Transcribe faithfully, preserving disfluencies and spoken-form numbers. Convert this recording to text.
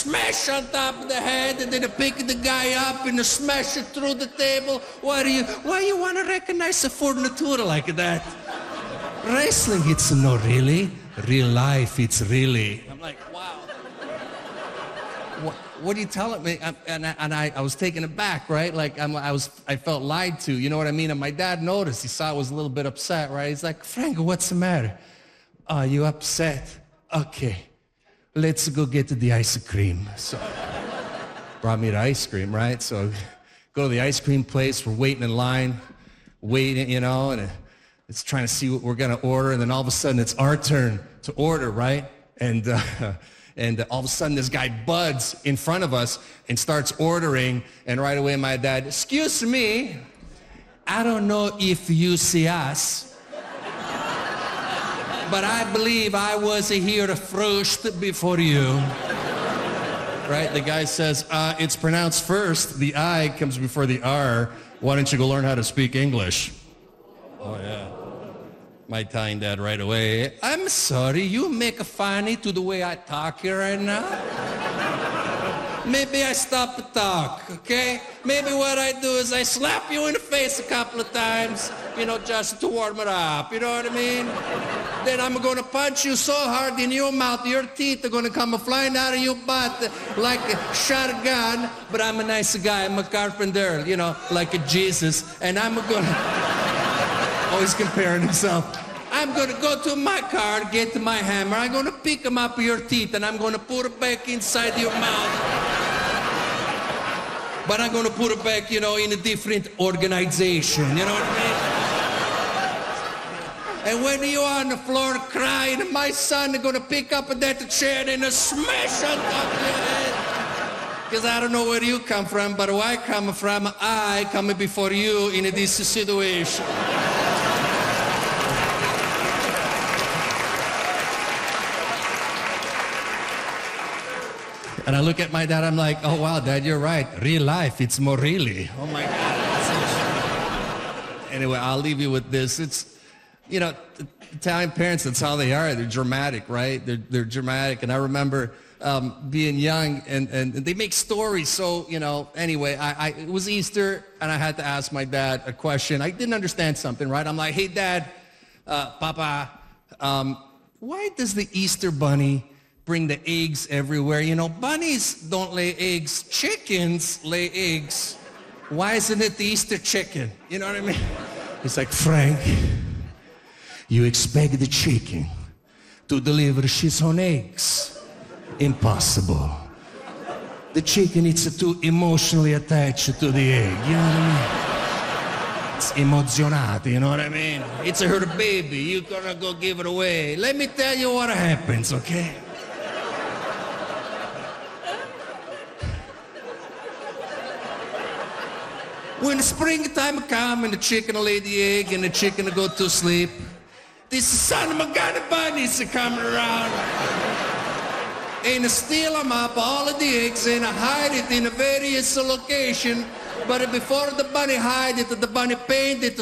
smash on top of the head, and then pick the guy up and smash it through the table. Why do you, why you want to recognize a fornatura like that? Wrestling, it's not really. Real life, it's really. I'm like, wow. What, what are you telling me? I'm, and I, and I, I was taken aback, right? Like I'm, I was, I felt lied to. You know what I mean? And my dad noticed. He saw I was a little bit upset, right? He's like, Franco, what's the matter? Are you upset? Okay, let's go get the ice cream. So brought me the ice cream, right? So go to the ice cream place. We're waiting in line, waiting, you know, and it's trying to see what we're gonna order. And then all of a sudden, it's our turn to order, right? And uh, and all of a sudden, this guy buds in front of us and starts ordering. And right away, my dad, excuse me, I don't know if you see us, but I believe I was here first before you. Right? The guy says, uh, it's pronounced first. The I comes before the R. Why don't you go learn how to speak English? Oh, yeah. My Italian dad right away. I'm sorry, you make funny to the way I talk here right now? Maybe I stop to talk, okay? Maybe what I do is I slap you in the face a couple of times, you know, just to warm it up, you know what I mean? Then I'm gonna punch you so hard in your mouth, your teeth are gonna come flying out of your butt like a shotgun, but I'm a nice guy, I'm a carpenter, you know, like a Jesus, and I'm gonna... Always comparing himself. I'm gonna go to my car, get my hammer, I'm gonna pick him up your teeth, and I'm gonna put it back inside your mouth. But I'm gonna put it back, you know, in a different organization, you know what I mean? And when you're on the floor crying, my son is gonna pick up that chair and smash on top of your head. Because I don't know where you come from, but where I come from, I come before you in this situation. And I look at my dad, I'm like, oh, wow, Dad, you're right. Real life, it's more really. Oh, my God. Anyway, I'll leave you with this. It's, you know, Italian parents, that's how they are. They're dramatic, right? They're, they're dramatic. And I remember um, being young, and, and they make stories. So, you know, anyway, I, I, it was Easter, and I had to ask my dad a question. I didn't understand something, right? I'm like, hey, Dad, uh, Papa, um, why does the Easter bunny bring the eggs everywhere? You know, bunnies don't lay eggs. Chickens lay eggs. Why isn't it the Easter chicken? You know what I mean? He's like, Frank, you expect the chicken to deliver his own eggs. Impossible. The chicken is too emotionally attached to the egg. You know what I mean? It's emozionato, you know what I mean? It's her baby. You're gonna go give it away. Let me tell you what happens, okay? When springtime comes and the chicken will lay the egg and the chicken will go to sleep, this son of a gun of bunnies are coming around and steal them up, all of the eggs, and hide it in a various location. But before the bunny hide it, the bunny paint it